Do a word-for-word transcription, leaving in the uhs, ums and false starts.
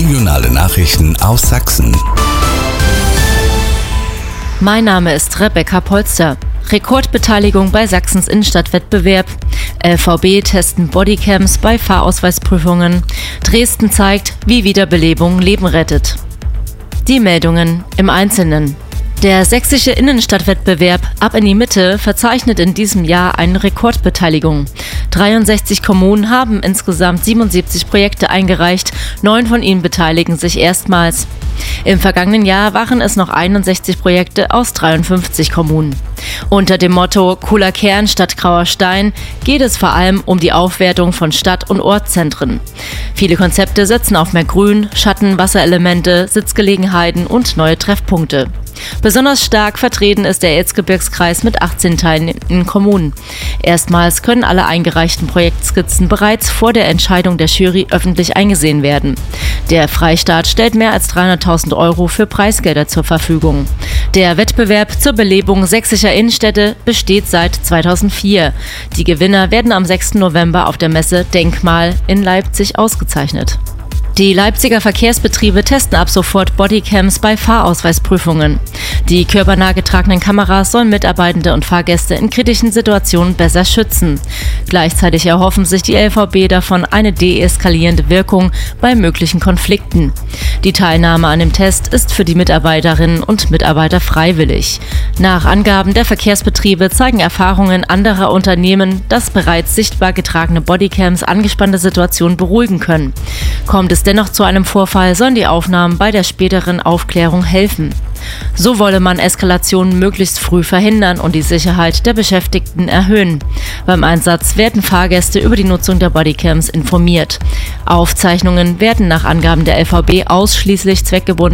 Regionale Nachrichten aus Sachsen. Mein Name ist Rebecca Polster. Rekordbeteiligung bei Sachsens Innenstadtwettbewerb. L V B testen Bodycams bei Fahrausweisprüfungen. Dresden zeigt, wie Wiederbelebung Leben rettet. Die Meldungen im Einzelnen. Der sächsische Innenstadtwettbewerb Ab in die Mitte verzeichnet in diesem Jahr eine Rekordbeteiligung. dreiundsechzig Kommunen haben insgesamt siebenundsiebzig Projekte eingereicht, neun von ihnen beteiligen sich erstmals. Im vergangenen Jahr waren es noch einundsechzig Projekte aus dreiundfünfzig Kommunen. Unter dem Motto Cooler Kern statt grauer Stein geht es vor allem um die Aufwertung von Stadt- und Ortszentren. Viele Konzepte setzen auf mehr Grün, Schatten, Wasserelemente, Sitzgelegenheiten und neue Treffpunkte. Besonders stark vertreten ist der Erzgebirgskreis mit achtzehn teilnehmenden Kommunen. Erstmals können alle eingereichten Projektskizzen bereits vor der Entscheidung der Jury öffentlich eingesehen werden. Der Freistaat stellt mehr als dreihunderttausend Euro für Preisgelder zur Verfügung. Der Wettbewerb zur Belebung sächsischer Innenstädte besteht seit zweitausendvier. Die Gewinner werden am sechsten November auf der Messe Denkmal in Leipzig ausgezeichnet. Die Leipziger Verkehrsbetriebe testen ab sofort Bodycams bei Fahrausweisprüfungen. Die körpernah getragenen Kameras sollen Mitarbeitende und Fahrgäste in kritischen Situationen besser schützen. Gleichzeitig erhoffen sich die L V B davon eine deeskalierende Wirkung bei möglichen Konflikten. Die Teilnahme an dem Test ist für die Mitarbeiterinnen und Mitarbeiter freiwillig. Nach Angaben der Verkehrsbetriebe zeigen Erfahrungen anderer Unternehmen, dass bereits sichtbar getragene Bodycams angespannte Situationen beruhigen können. Kommt es dennoch zu einem Vorfall, sollen die Aufnahmen bei der späteren Aufklärung helfen. So wolle man Eskalationen möglichst früh verhindern und die Sicherheit der Beschäftigten erhöhen. Beim Einsatz werden Fahrgäste über die Nutzung der Bodycams informiert. Aufzeichnungen werden nach Angaben der L V B ausschließlich zweckgebunden